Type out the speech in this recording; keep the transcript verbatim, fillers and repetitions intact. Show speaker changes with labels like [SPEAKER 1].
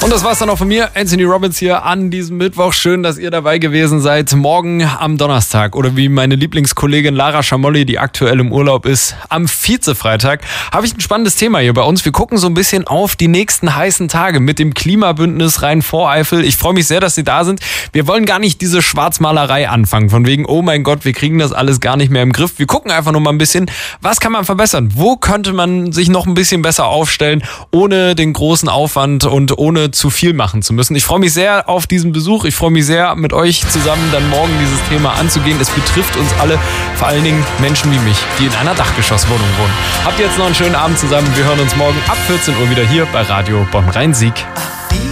[SPEAKER 1] Und das war's dann auch von mir, Anthony Robbins hier an diesem Mittwoch. Schön, dass ihr dabei gewesen seid. Morgen am Donnerstag oder wie meine Lieblingskollegin Lara Schamolli, die aktuell im Urlaub ist, am Vizefreitag, habe ich ein spannendes Thema hier bei uns. Wir gucken so ein bisschen auf die nächsten heißen Tage mit dem Klimabündnis Rhein-Voreifel. Ich freue mich sehr, dass Sie da sind. Wir wollen gar nicht diese Schwarzmalerei anfangen, von wegen, oh mein Gott, wir kriegen das alles gar nicht mehr im Griff. Wir gucken einfach nur mal ein bisschen, was kann man verbessern? Wo könnte man sich noch ein bisschen besser aufstellen, ohne den großen Aufwand und ohne zu viel machen zu müssen. Ich freue mich sehr auf diesen Besuch. Ich freue mich sehr, mit euch zusammen dann morgen dieses Thema anzugehen. Es betrifft uns alle, vor allen Dingen Menschen wie mich, die in einer Dachgeschosswohnung wohnen. Habt jetzt noch einen schönen Abend zusammen. Wir hören uns morgen ab vierzehn Uhr wieder hier bei Radio Bonn-Rhein-Sieg.